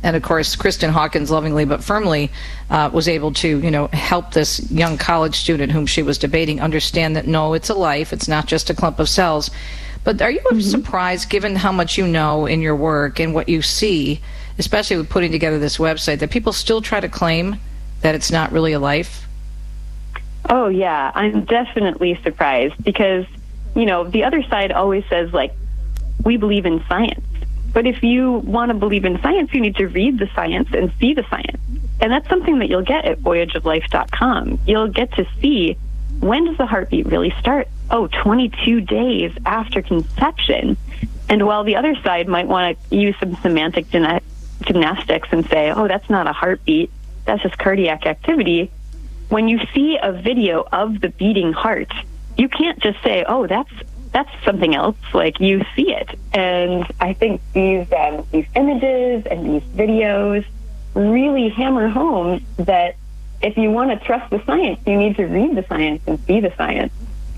And of course, Kristen Hawkins, lovingly but firmly, was able to, help this young college student whom she was debating understand that, no, it's a life. It's not just a clump of cells. But are you surprised, given how much you know in your work and what you see, especially with putting together this website, that people still try to claim that it's not really a life? Oh, yeah. I'm definitely surprised because, the other side always says, we believe in science. But if you want to believe in science, you need to read the science and see the science. And that's something that you'll get at voyageoflife.com. You'll get to see, when does the heartbeat really start? 22 days after conception. And while the other side might want to use some semantic gymnastics and say, that's not a heartbeat, that's just cardiac activity, when you see a video of the beating heart, you can't just say, that's something else. You see it. And I think these images and these videos really hammer home that if you want to trust the science, you need to read the science and see the science.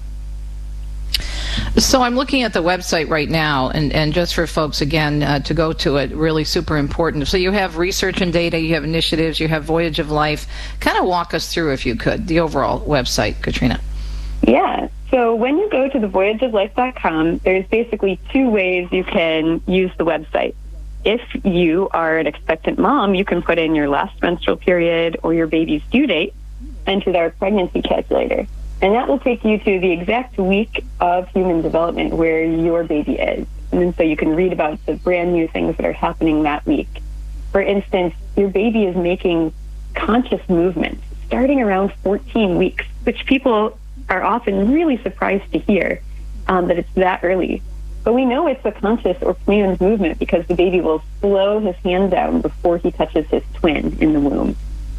So I'm looking at the website right now, and just for folks, again, to go to it, really super important. So you have research and data, you have initiatives, you have Voyage of Life. Kind of walk us through, if you could, the overall website, Katrina. Yeah. So when you go to the voyageoflife.com, there's basically two ways you can use the website. If you are an expectant mom, you can put in your last menstrual period or your baby's due date, enter our pregnancy calculator. And that will take you to the exact week of human development where your baby is. And then so you can read about the brand new things that are happening that week. For instance, your baby is making conscious movements starting around 14 weeks, which people are often really surprised to hear that it's that early. But we know it's a conscious or planned movement because the baby will slow his hand down before he touches his twin in the womb,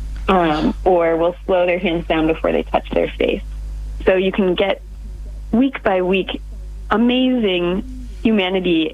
or will slow their hands down before they touch their face. So you can get week by week amazing humanity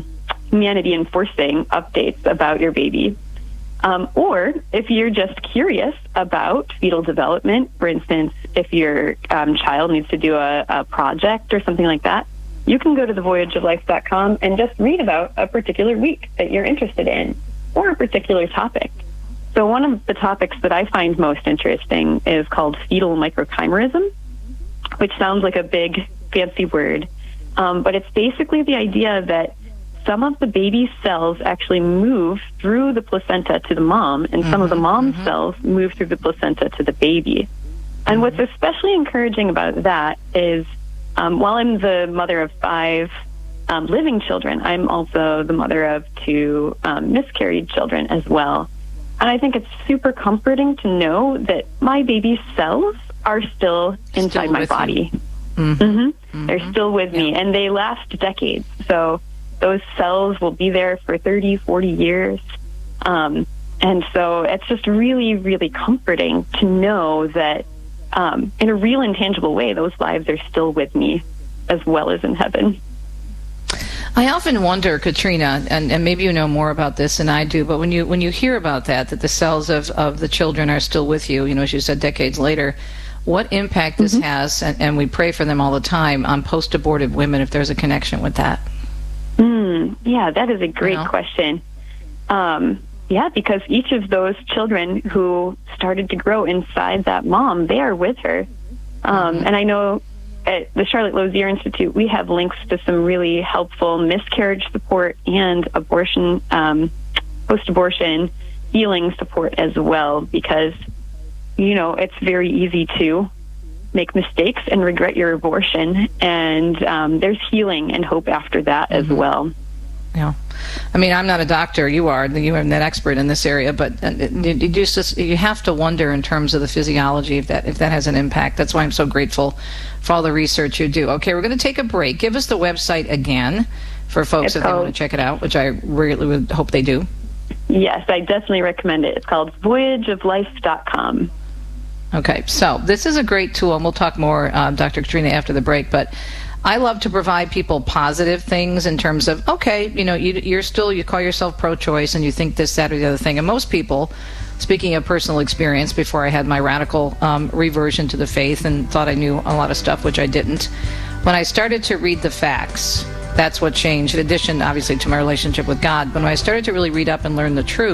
enforcing updates about your baby. Or if you're just curious about fetal development, for instance, if your child needs to do a project or something like that, you can go to the voyageoflife.com and just read about a particular week that you're interested in or a particular topic. So one of the topics that I find most interesting is called fetal microchimerism, which sounds like a big fancy word, but it's basically the idea that some of the baby's cells actually move through the placenta to the mom, and some of the mom's cells move through the placenta to the baby. And what's especially encouraging about that is, while I'm the mother of 5 living children, I'm also the mother of 2 miscarried children as well. And I think it's super comforting to know that my baby's cells are still inside my body. They're still with me, and they last decades. So those cells will be there for 30, 40 years. And so it's just really, really comforting to know that in a real intangible way, those lives are still with me as well as in heaven. I often wonder, Katrina, and maybe you know more about this than I do, but when you hear about that the cells of the children are still with you, as you said, decades later, what impact this has, and we pray for them all the time, on post-abortive women, if there's a connection with that? Yeah, that is a great question. Yeah, because each of those children who started to grow inside that mom, they are with her. And I know at the Charlotte Lozier Institute, we have links to some really helpful miscarriage support and abortion, post-abortion healing support as well, because, it's very easy to make mistakes and regret your abortion. And there's healing and hope after that as well. Yeah. I mean, I'm not a doctor. You are. You are an expert in this area. But you have to wonder in terms of the physiology if that has an impact. That's why I'm so grateful for all the research you do. Okay, we're going to take a break. Give us the website again for folks if they want to check it out, which I really would hope they do. Yes, I definitely recommend it. It's called voyageoflife.com. Okay, so this is a great tool, and we'll talk more, Dr. Katrina, after the break. But I love to provide people positive things in terms of, okay, you call yourself pro-choice and you think this, that, or the other thing. And most people, speaking of personal experience, before I had my radical reversion to the faith and thought I knew a lot of stuff, which I didn't, when I started to read the facts, that's what changed, in addition, obviously, to my relationship with God. But when I started to really read up and learn the truth,